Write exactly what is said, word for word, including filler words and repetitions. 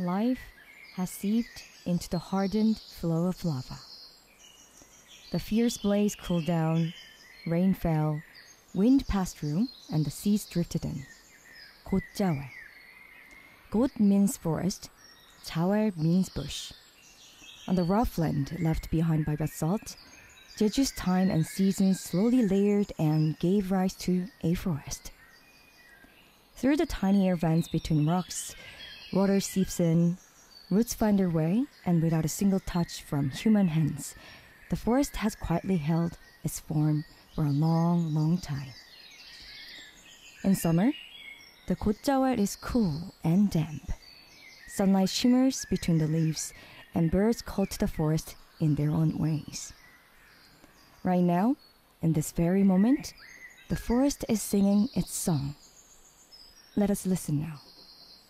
life has seeped into the hardened flow of lava. The fierce blaze cooled down, rain fell, wind passed through, and the seas drifted in. 곧자왈. God means forest, 자왈 means bush. On the rough land left behind by basalt, Jeju's time and seasons slowly layered and gave rise to a forest. Through the tiny air vents between rocks, water seeps in, roots find their way, and without a single touch from human hands, the forest has quietly held its form for a long, long time. In summer, the 곧자왈 is cool and damp. Sunlight shimmers between the leaves, and birds call to the forest in their own ways. Right now, in this very moment, the forest is singing its song. Let us listen now.